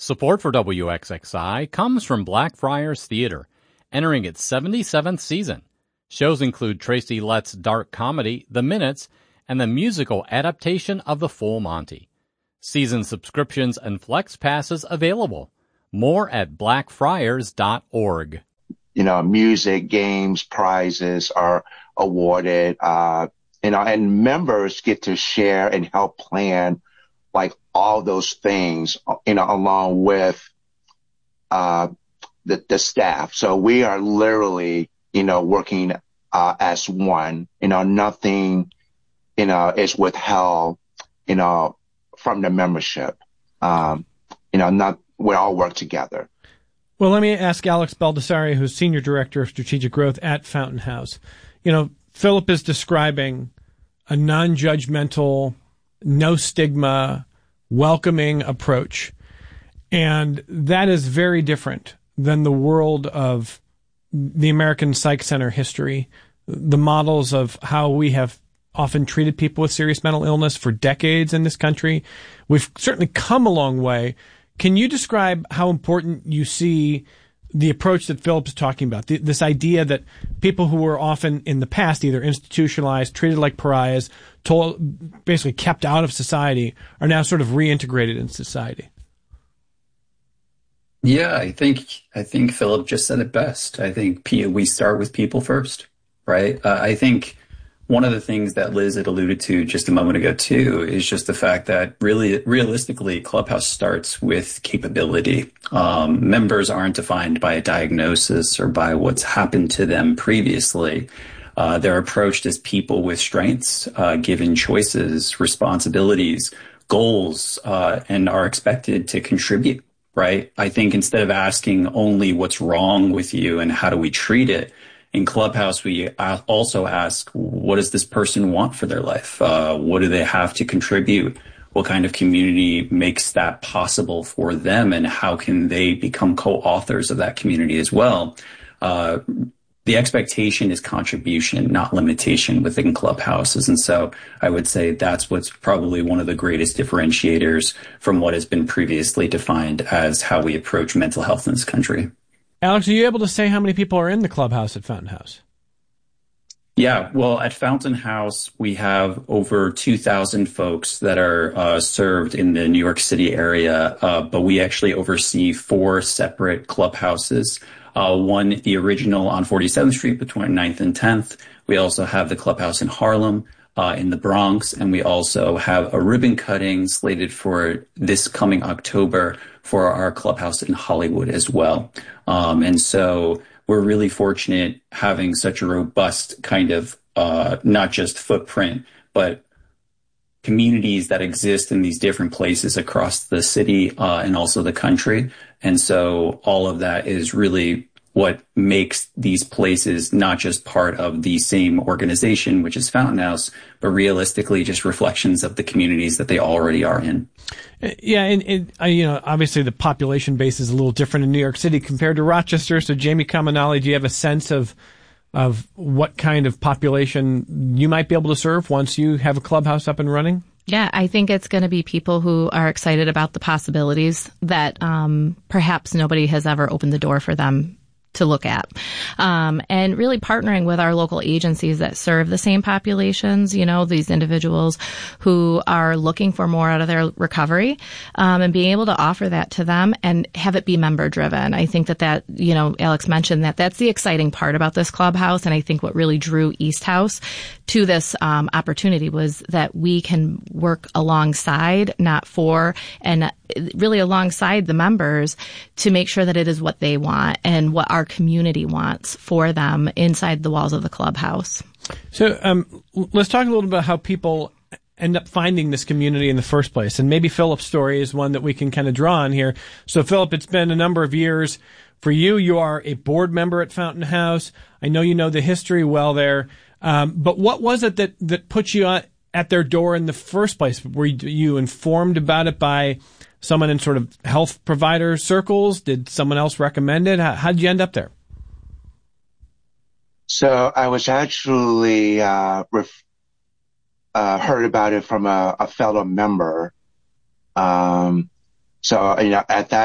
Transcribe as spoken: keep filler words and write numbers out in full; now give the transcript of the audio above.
Support for W X X I comes from Blackfriars Theater, entering its seventy-seventh season. Shows include Tracy Letts' dark comedy, The Minutes, and the musical adaptation of The Full Monty. Season subscriptions and flex passes available. More at blackfriars dot org. You know, music, games, prizes are awarded, uh, you know, and members get to share and help plan like all those things, you know, along with, uh, the, the staff. So we are literally, you know, working, uh, as one, you know, nothing, you know, is withheld, you know, from the membership. Um, you know, not, we all work together. Well, let me ask Alex Baldessari, who's Senior Director of Strategic Growth at Fountain House. You know, Philip is describing a non-judgmental, no stigma, welcoming approach. And that is very different than the world of the American Psych Center history, the models of how we have often treated people with serious mental illness for decades in this country. We've certainly come a long way. Can you describe how important you see the approach that Philip's talking about, the, this idea that people who were often in the past either institutionalized, treated like pariahs, told, basically kept out of society, are now sort of reintegrated in society? Yeah, I think I think Philip just said it best. I think we start with people first, right? Uh, I think one of the things that Liz had alluded to just a moment ago, too, is just the fact that really, realistically, Clubhouse starts with capability. Um, members aren't defined by a diagnosis or by what's happened to them previously. Uh, they're approached as people with strengths, uh, given choices, responsibilities, goals, uh, and are expected to contribute, right? I think instead of asking only what's wrong with you and how do we treat it, in Clubhouse, we also ask, what does this person want for their life? Uh, what do they have to contribute? What kind of community makes that possible for them? And how can they become co-authors of that community as well? Uh, the expectation is contribution, not limitation within Clubhouses. And so I would say that's what's probably one of the greatest differentiators from what has been previously defined as how we approach mental health in this country. Alex, are you able to say how many people are in the Clubhouse at Fountain House? Yeah, well, at Fountain House, we have over two thousand folks that are uh, served in the New York City area, uh, but we actually oversee four separate clubhouses. Uh, one, the original on forty-seventh Street between ninth and tenth. We also have the clubhouse in Harlem, uh, in the Bronx, and we also have a ribbon cutting slated for this coming October for our clubhouse in Hollywood as well. Um, and so we're really fortunate having such a robust kind of, uh, not just footprint, but communities that exist in these different places across the city, uh, and also the country. And so all of that is really what makes these places not just part of the same organization, which is Fountain House, but realistically just reflections of the communities that they already are in. Yeah, and, and uh, you know, obviously the population base is a little different in New York City compared to Rochester. So, Jamie Kaminali, do you have a sense of of what kind of population you might be able to serve once you have a clubhouse up and running? Yeah, I think it's going to be people who are excited about the possibilities that um, perhaps nobody has ever opened the door for them to look at. Um, and really partnering with our local agencies that serve the same populations, you know, these individuals who are looking for more out of their recovery, um, and being able to offer that to them and have it be member driven. I think that that, you know, Alex mentioned that that's the exciting part about this clubhouse. And I think what really drew East House to this um, opportunity was that we can work alongside, not for, and really alongside the members to make sure that it is what they want and what our community wants for them inside the walls of the clubhouse. So um, let's talk a little bit about how people end up finding this community in the first place. And maybe Philip's story is one that we can kind of draw on here. So, Philip, it's been a number of years for you. You are a board member at Fountain House. I know you know the history well there. Um, but what was it that, that put you at, at their door in the first place? Were you informed about it by someone in sort of health provider circles? Did someone else recommend it? How, how did you end up there? So I was actually uh, ref- uh, heard about it from a, a fellow member. Um, so, you know, at that